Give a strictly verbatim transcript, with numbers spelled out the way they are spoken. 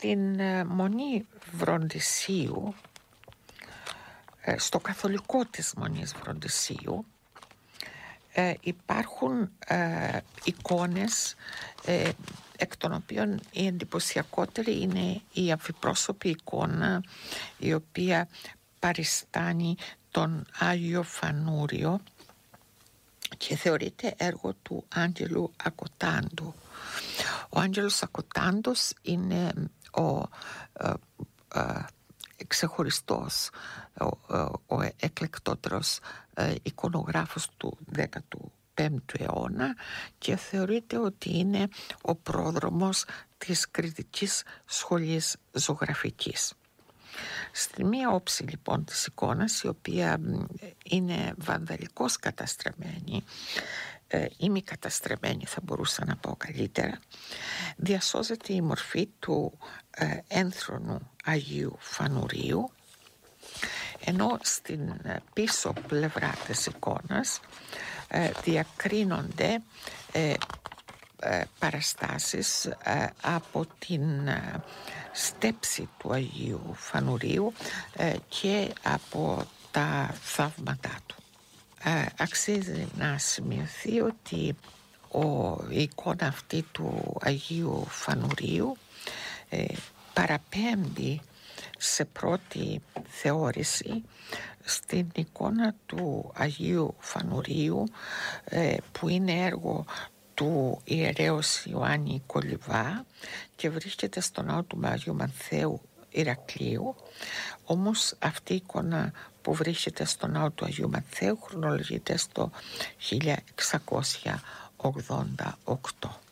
Στην Μονή Βροντισίου, στο καθολικό της Μονής Βροντισίου, υπάρχουν εικόνες εκ των οποίων η εντυπωσιακότερη είναι η αμφιπρόσωπη εικόνα η οποία παριστάνει τον Άγιο Φανούριο και θεωρείται έργο του Άγγελου Ακοτάντου. Ο Άγγελος Ακοτάντος είναι ο ε, ε, ξεχωριστός, ο, ο, ο εκλεκτότερος ε, εικονογράφος του δέκατου πέμπτου αιώνα και θεωρείται ότι είναι ο πρόδρομος της κριτικής σχολής ζωγραφικής. Στη μία όψη λοιπόν της εικόνας, η οποία είναι βανδαλικώς καταστραμμένη ε, ή μη καταστραμμένη θα μπορούσα να πω καλύτερα, διασώζεται η μορφή του ε, ένθρονου Αγίου Φανουρίου, ενώ στην πίσω πλευρά της εικόνας ε, διακρίνονται ε, ε, παραστάσεις ε, από την ε, στέψη του Αγίου Φανουρίου ε, και από τα θαύματά του. Ε, αξίζει να σημειωθεί ότι ο, η εικόνα αυτή του Αγίου Φανουρίου ε, παραπέμπει σε πρώτη θεώρηση στην εικόνα του Αγίου Φανουρίου ε, που είναι έργο του ιερέως Ιωάννη Κολιβά και βρίσκεται στο ναό του Αγίου Μανθαίου Ηρακλείου. Όμως αυτή η εικόνα που βρίσκεται στο ναό του Αγίου Μανθαίου χρονολογείται στο χίλια εξακόσια ογδόντα οκτώ.